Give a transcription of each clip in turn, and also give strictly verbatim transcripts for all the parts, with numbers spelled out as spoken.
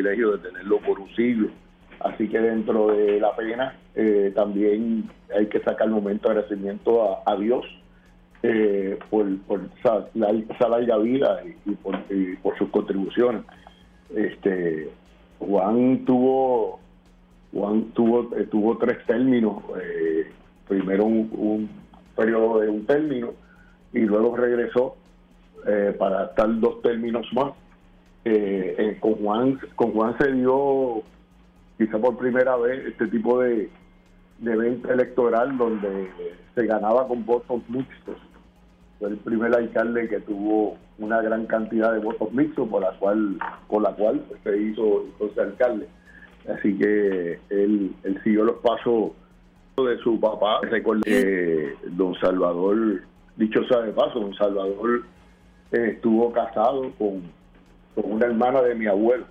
privilegio de tenerlo por un siglo. Así que dentro de la pena eh, también hay que sacar el momento de agradecimiento a, a Dios eh, por, por esa, la, esa larga vida y, y, por, y por sus contribuciones. Este Juan tuvo Juan tuvo eh, tuvo tres términos, eh, primero un, un periodo de un término y luego regresó eh, para estar dos términos más. Eh, eh, con Juan con Juan se dio quizá por primera vez este tipo de, de evento electoral donde se ganaba con votos mixtos. Fue el primer alcalde que tuvo una gran cantidad de votos mixtos por la cual por la cual se hizo entonces alcalde. Así que él, él siguió los pasos de su papá. Recuerdo que don Salvador, dicho sea de paso, don Salvador eh, estuvo casado con, con una hermana de mi abuelo.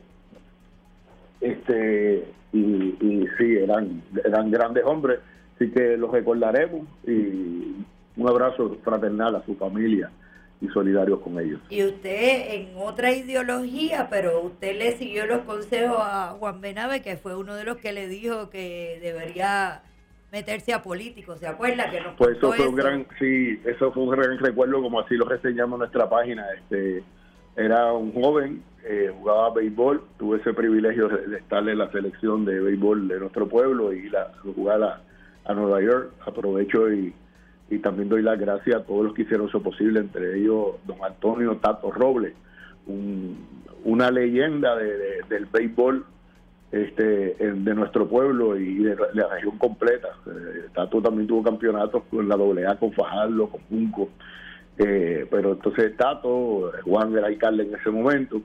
Este y, y sí, eran, eran grandes hombres, así que los recordaremos y un abrazo fraternal a su familia y solidarios con ellos. Y usted en otra ideología, pero usted le siguió los consejos a Juan Benave, que fue uno de los que le dijo que debería meterse a político, ¿se acuerda? Que nos pues eso fue eso? un gran, sí, eso fue un gran recuerdo, como así lo reseñamos en nuestra página. Este era un joven, eh, jugaba béisbol, tuve ese privilegio de, de estar en la selección de béisbol de nuestro pueblo y la, jugar a, a Nueva York. Aprovecho y y también doy las gracias a todos los que hicieron eso posible, entre ellos don Antonio Tato Robles, un, una leyenda de, de, del béisbol este de nuestro pueblo y de la, de la región completa. Eh, Tato también tuvo campeonatos con la doble A, con Fajardo, con Junco, eh, pero entonces Tato, Juan era alcalde en ese momento,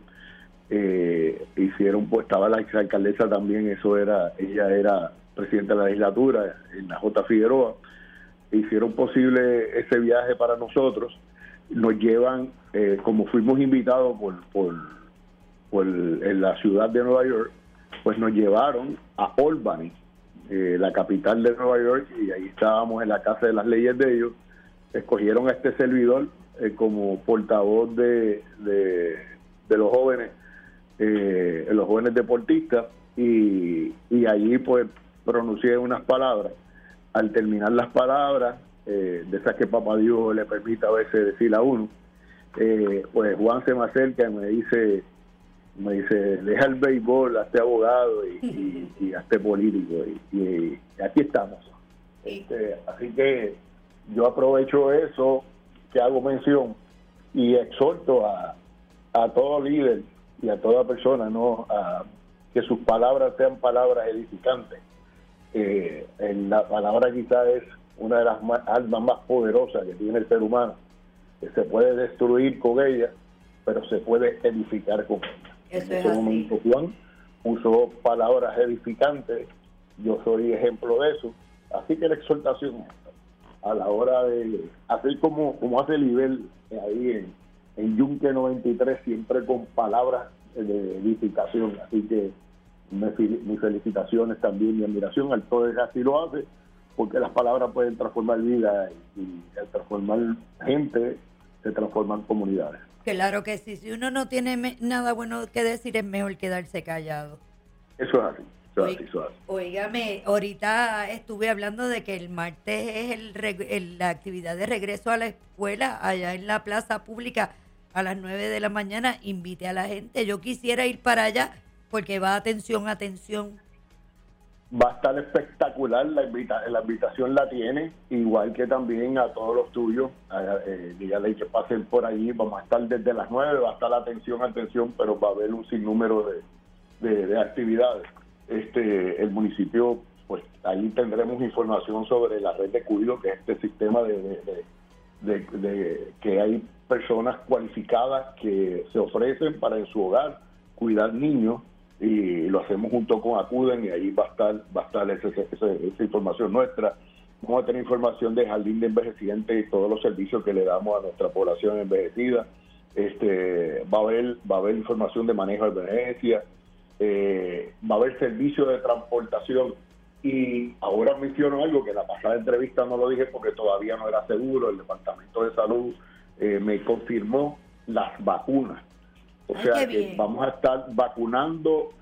eh, hicieron, pues estaba la exalcaldesa también, eso era, ella era presidenta de la legislatura, en la J. Figueroa, hicieron posible ese viaje para nosotros. Nos llevan, eh, como fuimos invitados por, por, por en la ciudad de Nueva York, pues nos llevaron a Albany, eh, la capital de Nueva York, y ahí estábamos en la casa de las leyes de ellos. Escogieron a este servidor eh, como portavoz de, de, de los jóvenes, eh, los jóvenes deportistas, y, y allí pues pronuncié unas palabras. Al terminar las palabras, eh, de esas que papá Dios le permite a veces decir a uno, eh, pues Juan se me acerca y me dice, me dice, deja el béisbol, hazte abogado y, y, y hazte político. Y, y, y aquí estamos. Este, así que yo aprovecho eso que hago mención y exhorto a, a todo líder y a toda persona, ¿no?, a que sus palabras sean palabras edificantes. Eh, en la palabra quizás es una de las más, armas más poderosas que tiene el ser humano, que se puede destruir con ella, pero se puede edificar con ella. Eso en es ese así. momento Juan usó palabras edificantes, yo soy ejemplo de eso, así que la exhortación a la hora de hacer como, como hace Libel ahí en, en Yunque noventa y tres, siempre con palabras de edificación, así que mis felicitaciones también y admiración al todo el que así lo hace, porque las palabras pueden transformar vidas y, y al transformar gente se transforman comunidades. Claro que sí, si uno no tiene me- nada bueno que decir es mejor quedarse callado. Eso es así, eso es así, eso es así. Óigame, ahorita estuve hablando de que el martes es el, reg- el- la actividad de regreso a la escuela allá en la plaza pública a las nueve de la mañana. Invite a la gente, yo quisiera ir para allá porque va atención, atención. Va a estar espectacular, la, invita la invitación la tiene, igual que también a todos los tuyos, eh, dígale que pasen por allí, vamos a estar desde las nueve, va a estar atención, atención, pero va a haber un sinnúmero de, de, de actividades. Este, el municipio, pues ahí tendremos información sobre la red de cuido, que es este sistema de, de, de, de, de que hay personas cualificadas que se ofrecen para en su hogar cuidar niños, y lo hacemos junto con Acuden, y ahí va a estar va a estar ese, ese, esa información nuestra. Vamos a tener información de jardín de envejecientes y todos los servicios que le damos a nuestra población envejecida. Este va a haber va a haber información de manejo de emergencia, eh, va a haber servicio de transportación, y ahora menciono algo que en la pasada entrevista no lo dije porque todavía no era seguro. El Departamento de Salud eh, me confirmó las vacunas. O Ay, sea qué que bien. vamos a estar vacunando